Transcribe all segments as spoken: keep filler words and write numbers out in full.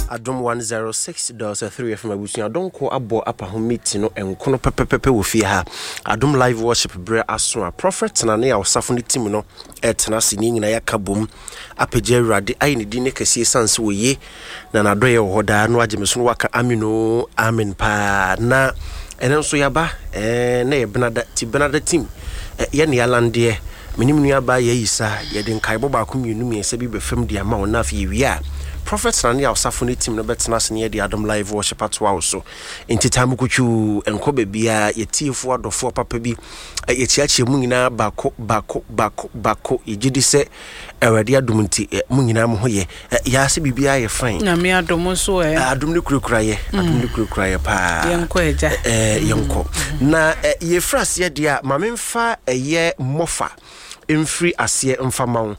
Adom one oh six point three F M abusua donko abo apa ho meeting no enkono pepepepe wo fie ha Adom live worship bre aso a prophet na ne awsafo ne team no etena se ni nyina yakabom apagye awurade ayi ne di ne kase sanse wo ye na na doye wo hoda no agemeso no waka amino amen pa na enen so yaba eh na ye benada ti benada team ye ne yalande minim nua ba ye yisa ye de nkai bo ba ko mienu mi ese bi be fam dia ma wona fa ye wi a prophets na ne awsafo ne team no betena se ne de Adom live worship atwa wo so entitam kuchu enko bebia ye tiefo adofo papa bi ye chiachi mu nyina bako bako bako bako yigidi se awade adom nti mu nyina mo hoye ya se bibia ye fan na me adom so e adom ne kurakura ye adom ne kurakura ye pa yenko eja eh yenko na ye frase dia ma memfa eye mofa emfri ase emfa mawo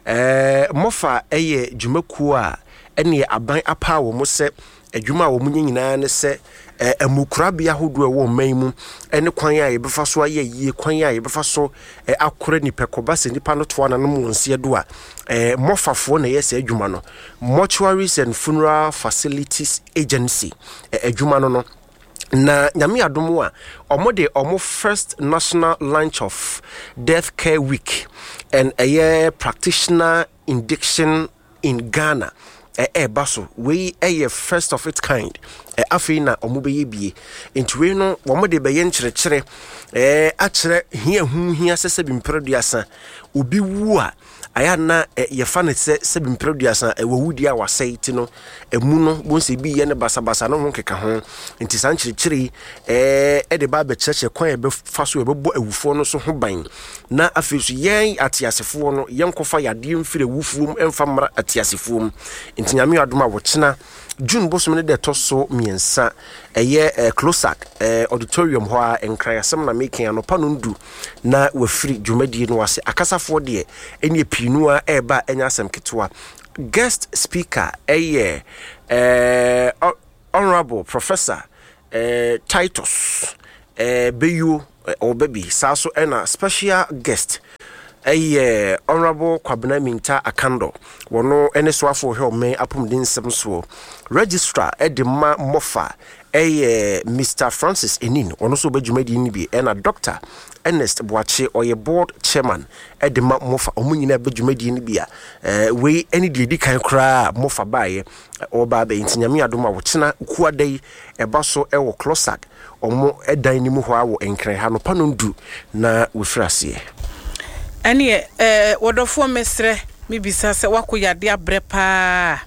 eh mofa eye dwumakuo a ene aban apa wo mo se adwuma wo munye nyina ne se amukurabia hodo e wo man mu ene kwan a ye befa so aye yie kwan a ye befa so akora ni pekoba se nipa no to na no wonse do a mofafo na ye se adwuma no mortuaries and funeral facilities agency adwuma no no na nyame adom a omode omo first national launch of death care week and a year practitioner induction in Ghana eh baso we eh first of its kind eh afina omubeye bie ntwe no omode beye nkyerechire eh akyere hia hu hia sese bimpreduasa obi wu a aya na ye fa ne se se bimpreduasa e wawudi a wasaiti no emu no bonse bi ye ne basa basa no ho keka ho nti san kyerechire eh e de ba be kyerechire kwan e be fa so e bebo awufo no so ho ban na afesu yen atiasefo no yen kofa yade mfire wufuom emfa mra atiasefo nyame adom a wochena June bosom ne de toso miensa eye closac auditorium ho a enkrayasem na making anopa no ndu na wafiri dwumadi no wase akasafo de ene pinu a eba enya asem ketwa guest speaker eye eh honorable professor eh Titus eh Beyu Obabi saso ena special guest eh honorable Kwabena Minta Akando wono ene soafo he o men apomdin sem so registrar edema mofa eh Mister Francis Enin wono so badwumadi ni bi ena Doctor Ernest Boache oye board chairman edema mofa omunyina badwumadi ni bi a eh we ene de dikan kra mofa bae oba be ntinyame adoma wo kena kuadai eba so e wo closac omo edan ni mu ho a wo enkran ha no panondu na we frase Anie eh wodofo mesre mibisa se wakoyade abre pa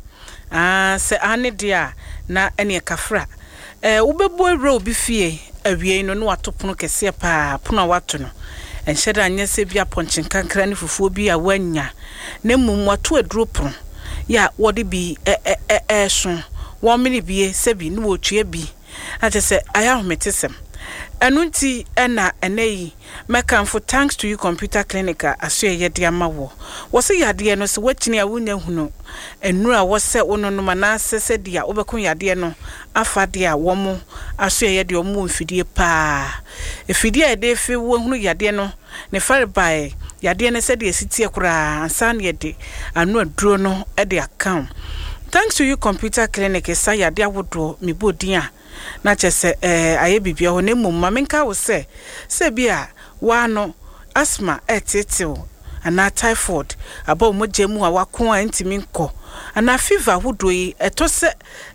ah se ane dia na ene kafra eh ubebu awre obi fie awie no no watopono kese pa pono wato no enhyeda anya se bia ponchin kankra ne fufuo bi a wanya na mum wato aduro pono ya wode bi eh eh eh so wo mini bie se bi no wotue bi ate se aya hometesem Anunti ena eneyi mekanfo thanks to you computer clinic aso yede amawo wo se yade no se wachini a wunya hunu enura wo se wonono mana sese dia obekon yade no afade a wo mo aso yede omo mfidie pa efidie ede fe wo hunu yade no ne fare bae yade ne se de sitie kura ansan yede anu aduro no e de account thanks to you computer clinic esa yade awodo mebodin na chese eh aye bibia ho ne mum ma menka wo se se bia wa no asthma etetew ana typhoid aba mo jemu a wako a ntimi nko ana fever hudoyi etose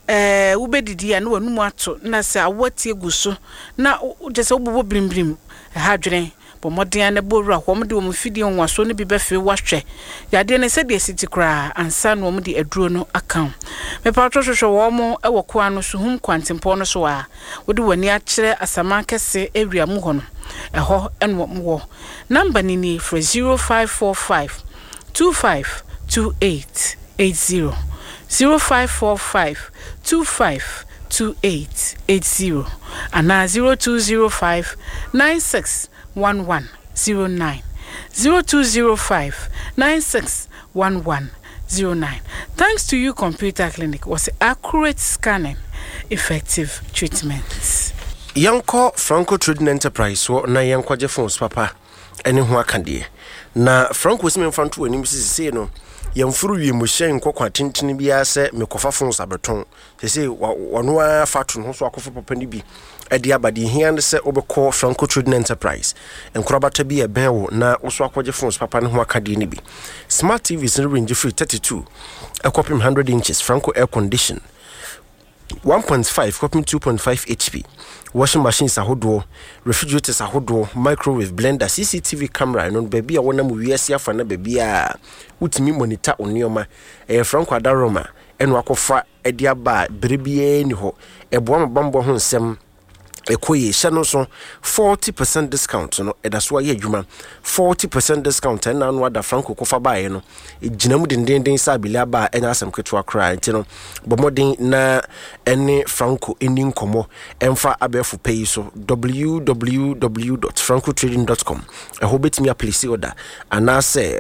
eh ubedidi ya no wanum ato na se awati eguso na jese obobo brimbrim ha dwene pomodia na boru ahom de wo mfidi nwaso ne bibefe wahwe yade ne se de siti kra ansa no mo de aduro no account me patro hwehwe wo mo e woko ano so hum kwantempo no so a wode wani a kire asama kese ewia mu ho no eho eno mo number ni ni for zero five four five two five two eight eight zero zero five four five two five two eight eight zero and zero two zero five nine six one one zero nine zero two zero five nine six one one zero nine. Thanks to you computer clinic was accurate scanning, effective treatments. Yanko Franco Trading Enterprise wo na yanko je phones papa ene ho akande na Franco sime mfanto anim sisi no yɛmfuru wie mu hyɛn nkɔkwa tentene biara sɛ mekofa phones abeton sɛ sɛ wɔno a fato no so akɔfa papa no bi ɛde abade hia ne sɛ wobɛkɔ Franco Trading Enterprise nkorabata bi ɛbɛn wo na wo so akɔgye phones papa no ho akade ne bi smart T Vs no range free thirty-two ɛkɔpem one hundred inches Franco air condition one point five copy two point five H P washing machines ahodoɔ refrigerators ahodoɔ microwave blender C C T V camera no baby a wona mu wiase afa na baby a wutimi monitor onioma eh Franco adaroma eno akɔfa ade aba berebie ni hɔ ɛboa mbambo ho nsɛm ekoye hyɛ so forty percent discount no ɛda so ayɛ adwuma forty percent discount ɛna no ada Franco kofa bae no egyina mu dendenden sa abila ba ɛnya asɛm ketewa kra nti no bomodin na ɛne Franco ɛni nkomo ɛmfa abɛfo pay so w w w dot franco trading dot com ɛho betimi aplace order anase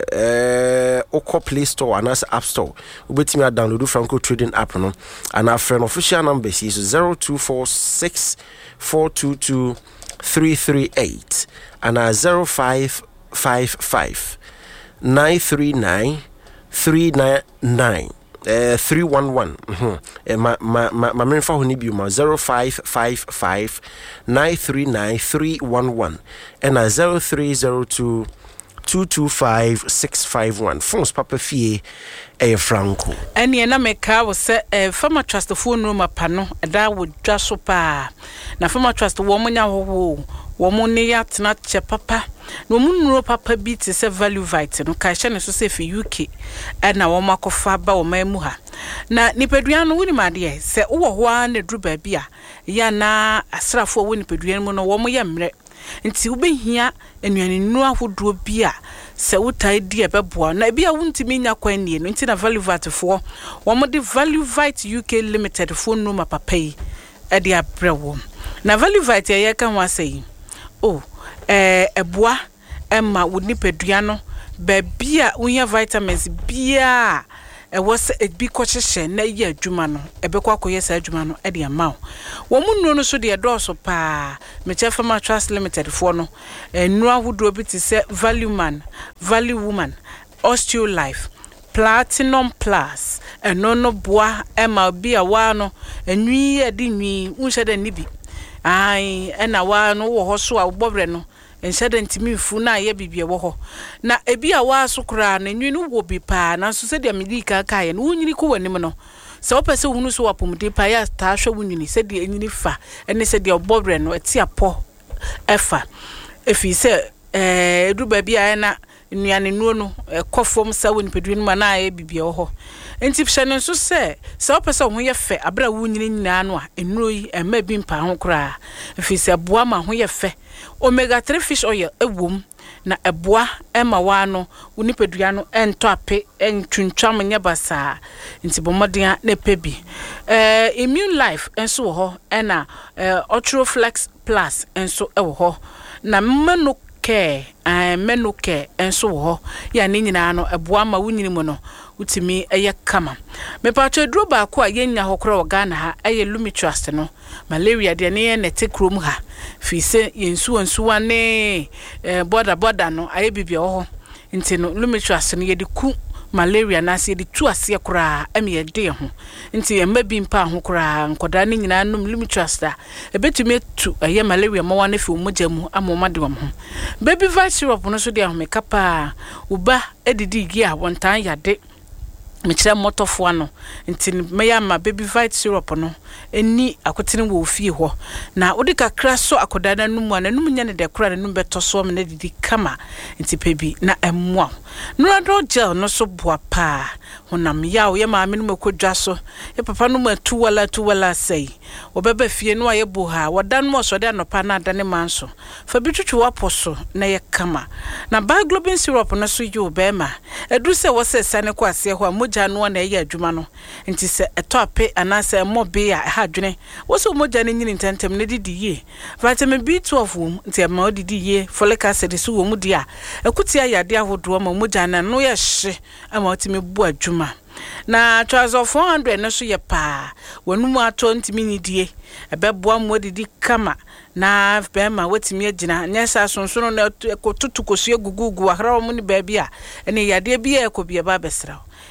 eh okɔ Play Store anase App Store obetimi download Franco Trading app no ana friend official number is zero two four six four two two three three eight and a zero five five five nine three nine three nine nine uh three one one mhm ma ma ma ma menfa ho ni bi ma zero five five five nine three nine three one one and a zero three zero two two two five six five one phones papa fie eh Franco ene na meka wo se eh Farmer Trust phone room apano da wo dwa so pa na Farmer Trust wo munya ho wo mu ne ya tena che papa no mu nuro papa bi te se value vite no ka hye ne so se fi U K na wo makofa ba wo mamu ha na nipadua no woni made se wo ho a na dru ba bi a ya na asrafo wo nipadua mu no wo mo ye mre nti wo behia enuane nu ahodo bi a se wotai di ebeboa na bia wuntimi nya kwan nie no nti na value vite fo wo mo de value vite U K limited phone no papa yi e de abrewo na value vite ye ka ho asai oh eh eboa emma wo nipadua no ba bia wonya vitamins bia e was e bi kochehye na ye adwuma no ebekwa akoye sa adwuma no e de ama wo mu nuro no so de edoso pa meche Farmer Trust Limited fo no enu ahodo bi ti se Value Man, Value Woman, Osteo Life, Platinum Plus eno no boa ema bi a wa no enwi e di nwi unhye de ni bi ai ena wa no wo ho so a bobre no enhyede ntimi fu na ye bibie wo ho na ebi a wa so kra na nwi no wo bi pa na so se de medika ka ye no wunyini ko wanim no se opese hunu so wapomde pa ya ta hwe wunyini se de enyini fa ene se de obobre no eti apo efa efi se eh edu ba bia na nnuane nuo no kofom sa woni pedwin ma na ye bibie wo ho enti hye so se se opese ho ye fe abra wunyini nyina no a enuro yi ema bi mpa ho kra efi se boa ma ho ye fe omega three fish oil ewom na eboa ema wa no unipadua no ento ape entwuntwam nya basa nti bomodea na pebi eh immune life enso wo ho ena eh Ultraflex Plus enso e wo ho na menu care eh menu care enso wo ho ya ne nyina no eboa ma wunyini mu no utimi eye kama me pato duro ba ko a yenya hokoro Ghana ha eye Lumi Trust no malaria de ne ne te krom ha fi se yensu onsu wane eh border border no aye bibia ho nti no Lumi Trust no ye de ku malaria na se de tu ase kora am ye de ho nti ye mabi mpa ho kora nkoda ne nyina num Lumi Trust a ebetumi tu aye malaria mo wane fi omogya mu amoma de wam ho baby vitamin syrup no so de ahomeka pa uba edidi gi a wontan yade mechira motofo ano nti meya ma baby vitamin syrup no eni akotene wo fie ho na odi kakra so akoda na num ana num nya ne de kora ne num beto so me na didi kama nti pebi na emwa no gel no so boa pa honam yawo ye ma me no makodwa so ye papa no matu wala tu wala sei obeba fie no aye bo ha wodan mo so de anopa na adane manso fa bitwetwe waposo na ye kama na bioglobin syrup no so yo bema edu se wo se sane kwa ase ho moja no na ye adwuma no nti se eto ape anase mobe a ha dwene wo so moja ne nyini ntentem ne didi ye vitamin B twelve wom nti ma odidi ye folic acid so wo mu dia ekuti ayade ahodo ma moja na no ye hye ama otimi bu adwuma na trouser four hundred no so ye pa wonu mu ato ntimi nidie ebeboa mu odidi kama na bema wetimi agina nyesa sonsono na kotutu kosu egugugu ahra mu ni baabi a ene yade bia ekobia ba besra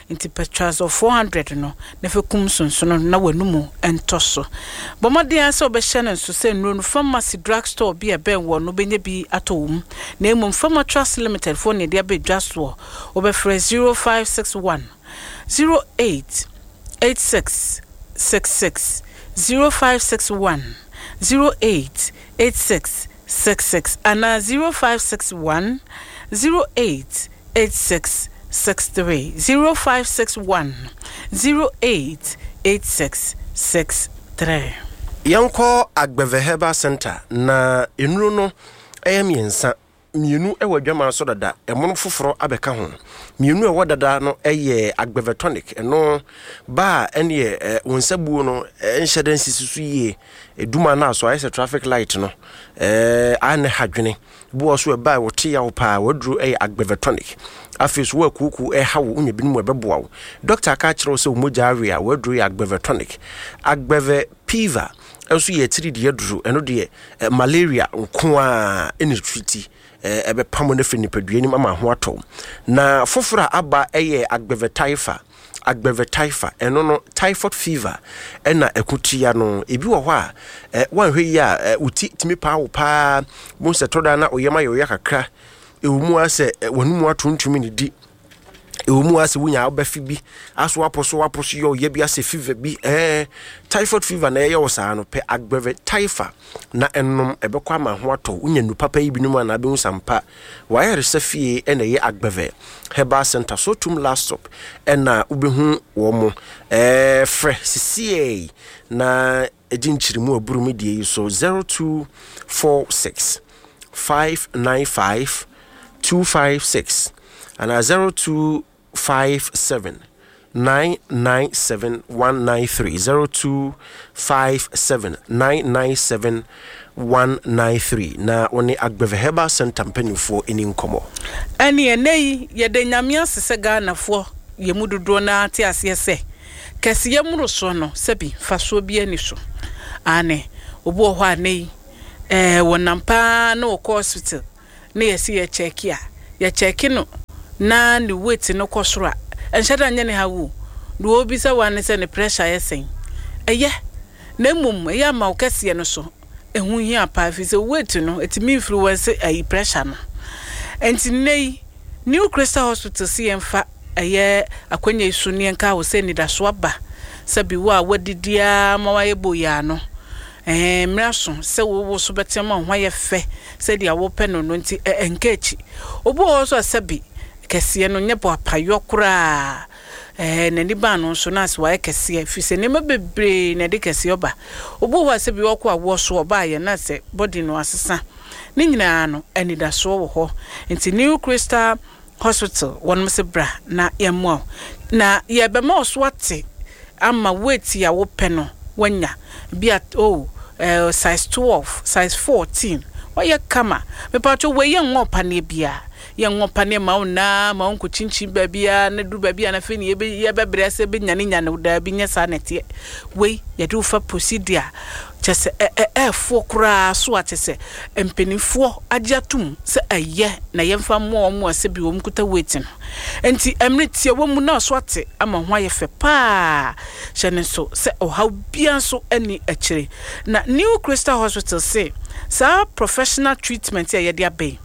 nti petras of four hundred no na fe kum sonsono na wanumu entoso bomade ase obehye no so se nro no pharmacy drugstore bi e ben wo no benye bi atowum na emum Pharmatras Limited for ne dia be dwaso obefre zero five six one zero eight eight six six six zero five six one zero eight eight six six six and zero five six one zero eight eight six six three zero five six one zero eight eight six six three. Yanko Agbeve Herbal Center na enuro no eyemiensa mienu ewa dwama so dada emono foforo abeka ho mienu ewa dada no eye Agbeve tonic eno ba ene wonsabuo no enhyeden sisisu yie eduma na so ayese traffic light no eh ane hadwene bo so e ba wote ya wo pa wadru eye Agbeve tonic afis wo akuku e hawo unya binum ebeboa wo doctor ka kire so moja area wadru ya Agbeve tonic Agbeve Piva enso ye tiri de aduru eno de malaria nko a eni treaty ebe pamo na fini padua ni mama ho ato na fofora aba eye Agbeve Taifa Agbeve Taifa eno no typhoid fever ena ekutia no ebi wo ho a wanhwe yi a uti timi pa wo pa mo se toda na oyema ye oya kakra ewumu ase wanumu atontumi ni di ewumu ase wunya obafi bi aso aposo aposo yo ye bi ase fever bi eh typhoid fever na ye wo saa no pe Agbeve Taifa na ennom ebekwa ma ho ato unya nu papa yi binum na be usampa wa ye resafie ena ye Agbeve Herbal Center so tum last stop ena ubehu wo mo eh fre cca na edinchirimu aburumi die so zero two four six five nine five two five six and a zero two five seven nine nine seven one nine three zero two five seven nine nine seven one nine three na oni Agbeve Herbal Center mpanifo eni nkomo ani enei ye de nyamia sese Ghana fo ye mudodo na ate ase se kese ye muro so no sebi faso bi ani so ane obo ho anei eh wonampa na o hospital na ye si ye check ya ye check no na ni weight no kosoro enhyada nya ne hawo do obi se wan se ne pressure yesen eye na mum eye ma okese no so ehun hia pa fi se weight no etimi influence ayi pressure no enti nei New Crystal Hospital si emfa eye akwanya isu ne nka wo se ni da so aba sabi wo a wadidia ma waye boya no eh mraso se wo wo so betema ho ye fe se dia wo pe no no nti enkechi obo ho so sabi kese no nye bo apayo kura eh na ni ba no so na se wa kese fi se ne mabebre na de kese oba obo ho sabi wo ko awo so oba ye na se body no asesa ni nyina no anida so wo ho nti New Crystal Hospital won msebra na yemwa na ye be ma so ate ama weight ya wo pe no wanya bi at oh uh, size twelve size fourteen waya kama me pacho we ye ngopa ne bia ye ngopa ne ma una ma onko chinchin ba bia na du ba bia na fe ne ye be ye bebre se be nyane nyane da bi nya sa nete we ye do fa procedure chese e e e fo kura so atese empenifo agiatum se aye na ye mfa mo mo ase bi wo mkuta weight no enti emre tie wo mu na so ate ama ho aye fe pa hyene so se o ha bia so ani akire na New Crystal Hospital say sa professional treatment ye de abai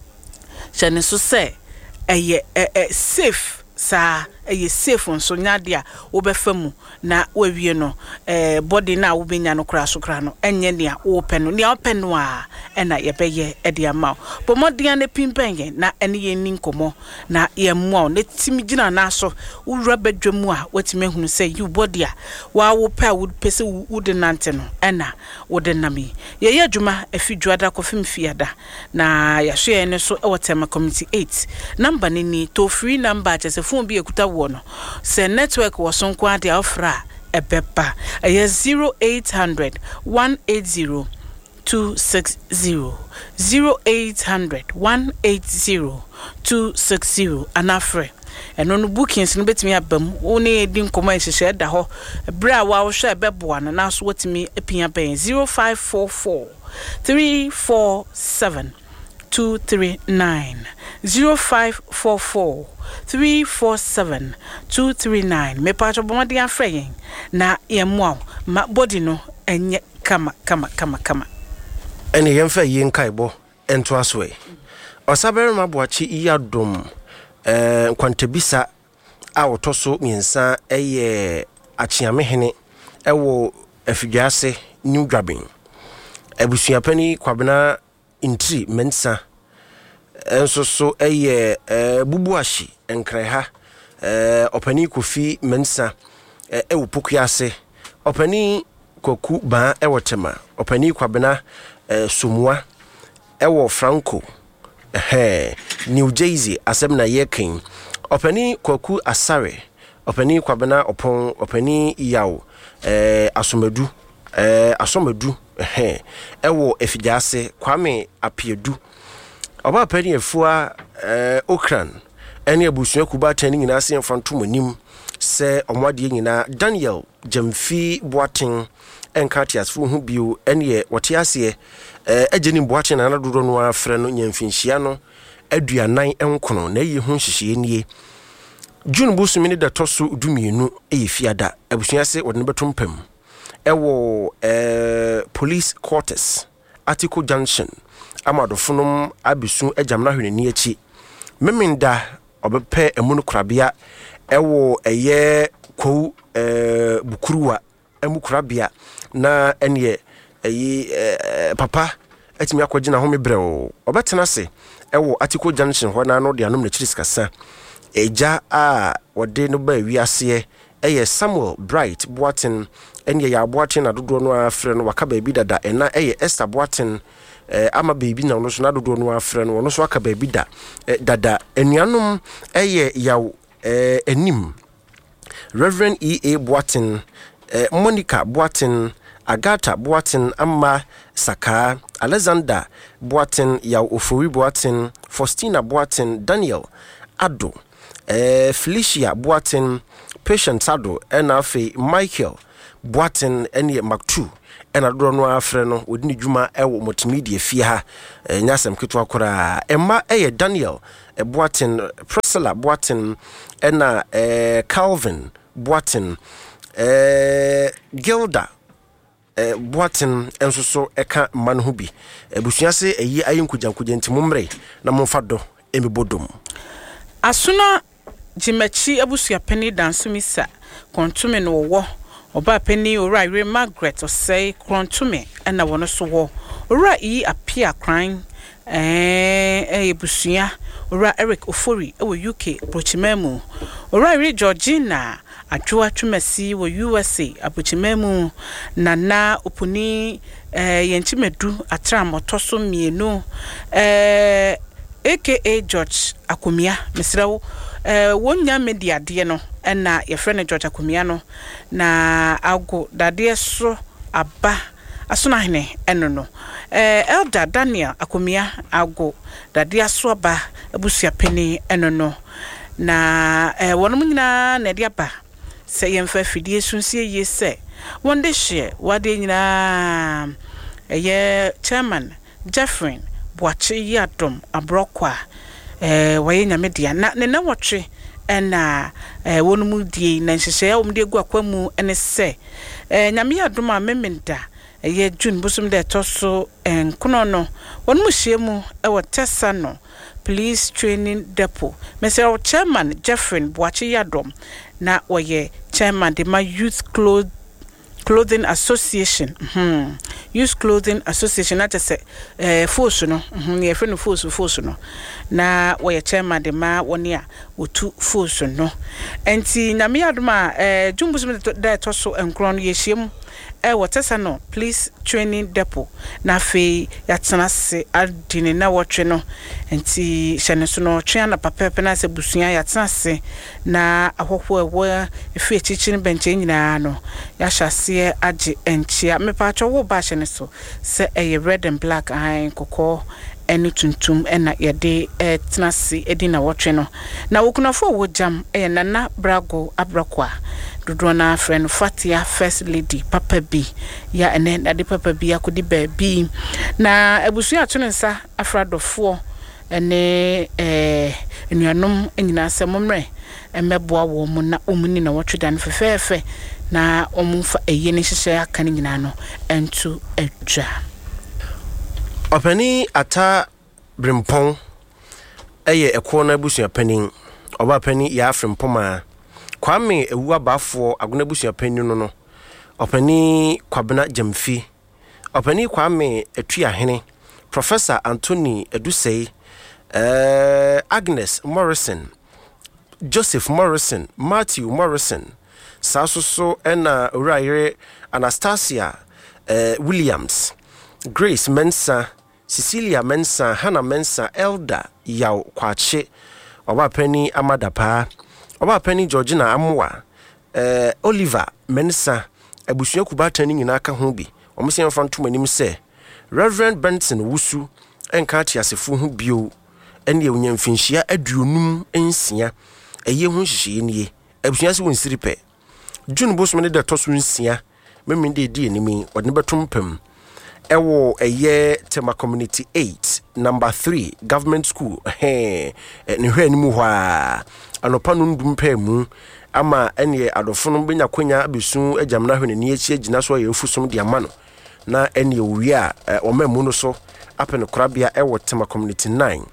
hyene so se eye safe sa eye safe nso nyade a wo befa mu na wawie no eh body na wo benya no kra so kra no enye ne a wo pe no ne a pe no a ena ye beye e de ama bo modia ne pimpenye na ene ye ni nkomo na ye mo ne timi gina na so wura badwamu a watime hunu say you body a wa wo pe a wo pese wo de nante no ena wo de nami ye ye adwuma afidwada kofim fiada na ya hwe ene so e wotema community eight number ni ni to free number chese phone bi ekuta wo no se network wo so nko ade afra ebeba eye zero eight hundred one eight zero two six zero zero eight hundred one eight zero two six zero anafre eno no bookings no betimi abam oni edi nkoma ehye da ho bra wa wo hwe ebeboa na na so watimi epia ben zero five four four three four seven two three nine zero five four four three four seven two three nine. Me pacho bomadi afreyin na yemwa ma body no enye kama kama kama kama. Ene yemfa yin kaibo ento aswe. Osabere maboachi iyadom eh kwantebisa a wotoso miensa eye achiamehene ewo afigase New Drabin. Ebusuapani kwabena intri mensa enso so eye bubuashi enkreha eh opani kofi mensa ewo pokuase opani koku ba ewotema opani kwabena sumwa ewo Franco eh New Jersey asemna yekin opani koku asare opani kwabena opon opani yawo eh asomedu eh asomedu eh ewo efijase Kwame Apiedu oba pani efua eh Okran ene abusua kuba tani nyina se mfantom nim se omwade nyina Daniel Jamfi Boating enkatias fu hu bio ene wotiase eh ageni Boating na nadodo no afre no nyamfinhia no aduanan enkono na yi hu hihye nie June busumini da toso dumienu eyifiada abusua se wodne betompam ewo eh police quarters Article Junction amadofunum abisu ejamna hweneni achi meminda obepe emunu krabia ewo eye ko eh bukuruwa emukrabia na enye eyi eh, papa etimi akwagina ho mebrɛ obetena se ewo Article Junction ho na no de anom na chiriskasa eja a wode no ba wiase eye Samuel Bright Boating enye ya Boating na dodo no afre no waka baabi dada ena eye Esther Boating eh ama baby na no so na dodo no afre no no so aka baby da eh, dada enuanom eye yaw eh enim Reverend E A Boating eh, Monica Boating Agatha Boating ama Saka Alexander Boating yaw Ofori Boating Faustina Boating Daniel Ado eh Felicia Boating Patient Ado enafe Michael Boating ene Maktu ena do no afre no odini djuma ewo multimedia fie ha nyasem keto akora emma eye Daniel e Boating Priscilla Boating ena eh Calvin Boating eh Gilda eh Boating enso so eka man ho bi ebusuase eyi ayinkujankuja ntimumre na momfado emibodom asuna jimachi abusua peni dansumisa kontume no wo oba peni ora ire Margaret osei kontume na wono so wo ora yi apia crime eh eh busua ora Eric Ofori e wo U K Brochimemu ora ire Georgina Adwoa Twumasi wo U S A Abochimemu nana opuni eh yenchimedu atram otoso mienu eh aka George Akomia mesrawo eh wonya media de no na ye friend George Akomia no na ago dade so aba asona hene eno no eh Elder Daniel Akomia ago dade so aba abusua peni eno no na eh wonum nyina na de aba se yemfa fidie sunsie ye se wonde hye wade nyina eh chairman Jeffrey Boachi Yadom Abrokwa eh waye nyamedia na ne na wotwe ena eh wonumu die na nhyehyɛ omde egu akwamu ene se eh nyame Yadom a memenda eh June busum de toso enkono no wonumu hyiemu e wotesa no police training depot mesero chairman Jeffrey Boachi Yadom na waye chairman de ma youth clothes Clothing Association mhm Youth Clothing Association na tese eh force no mhm ye friend force force no na wo ye chairman de ma woni a wotu force no enti na me adoma eh jumbusum de to so enkron ye hiem eh wotesa no police training depot na fe yatena se adine na wotwe no enti hyene so no twe na papepe na se busua yatena se na ahofo ewo efi echichi ne benche nyina no ya hyase age enchia me pa cho wo ba hyene so se eye red and black eye kokko enu tuntum ena yede etena se edina wotwe no na wokunafo wo jam eye nana brago abrakwa dodo na friend Fatia first lady papa B ya ene ade papa B akodi ba B na abusu atwensa afradofo ene eh enuanom nyina se momre emeboa wo mu na omuni na wotweda no fefefe na omumfa eye ne hyehyɛ aka ne nyina no entu adwa Opani ata brimpon eye ekwo na busua panin oba pani ya afrimpoma Kwame ewu abafo agona busua panin no no Opani Kwabena Jamfi Opani Kwame Etuahene Professor Anthony Edusei uh, Agnes Morrison Joseph Morrison Matthew Morrison Sasoso ena Uraire Anastasia uh, Williams Grace Mensa Cecilia Mensa Hannah Mensa Elder Yaw Kwache Oba Penny Amadapa Oba Penny Georgina Amwa uh, Oliver Mensa Abusua kubata ni nyina aka ho bi omusen fantom anim se Reverend Benson Wusu enka atiasefo ho bio ene ewunya mfinhia aduonum ensia eye ho hihie nie abusua se wonsiri pe June bosom ne de toso nsia memmen de di enimi odne betom pam ewo eye Tema Community eight number three government school eh ne hwe animu hwa anopa no ndum pa mu ama ene adofo no benya kwanya abesu agyamna hwe ne echi agina so yefusom de ama no na ene owie a omammu no so apen korabia ewo Tema Community nine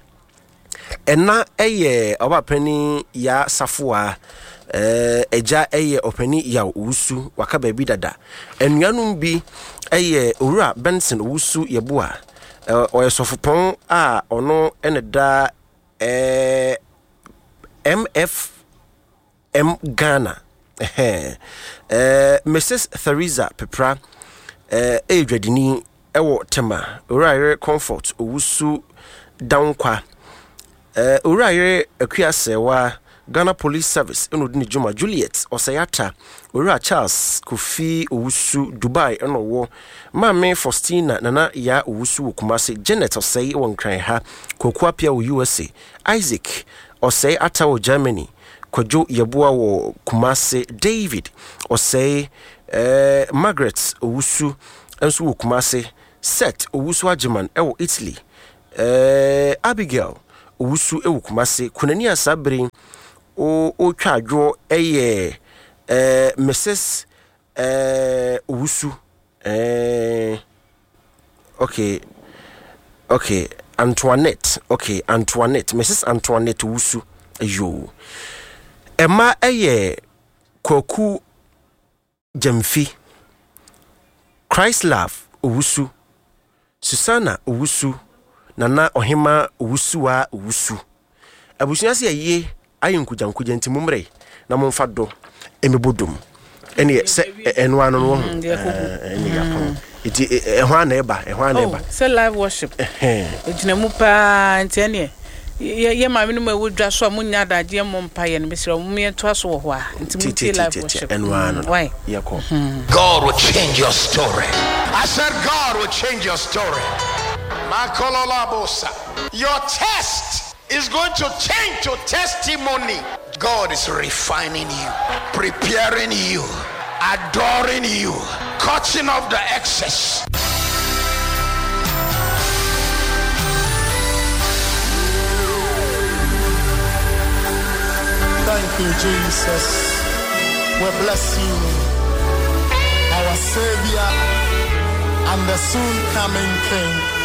ena eye obapani ya safoa eh eja eye opani ya Wusu waka baabi dada enuanum bi eye Owura Benson Wusu yeboa oyesofopon a ono ene da eh M F M Ghana eh eh Missus Theresa Pepra eh edwadini ewo Tema Owura Comfort Wusu dankwa eh Owura akuasewa Ghana Police Service enodini Juma Juliet Osayata Owura Charles Kofi Owusu Dubai enowo Mame Faustina Nana ya Owusu Kumase Janet Osay wonkran ha Kokuapia wo U S A Isaac Osay ata wo Germany Kojo yeboa wo Kumase David Osay eh Margaret Owusu enso wo Kumase Seth Owusu Ajiman ewo Italy eh Abigail Owusu ewo Kumase kunani asabrin o o twadwo eye eh Missus eh Owusu eh okay okay Antoinette okay Antoinette Missus Antoinette Owusu ayo Emma eye Koku Jamfi Christ Love Owusu Susanna Owusu Nana Ohima Owusu wa Owusu abusua se ye ayenkuja nkuja ntimumre na momfa do emebodom ene se eno ano no ene yapon iti ehwa na eba ehwa na eba se live worship ejina mu pa nti ene ye ma me no ma wodwa so amunya adade mo mpa ye ne besira mu me to aso wo ho a nti mu ti live worship eno ano why yakọ God will change your story. I said God will change your story. Makololabosa. Your test is going to change to testimony. God is refining you, preparing you, adoring you, cutting off the excess. Thank you, Jesus. We bless you, our Savior and the soon coming King.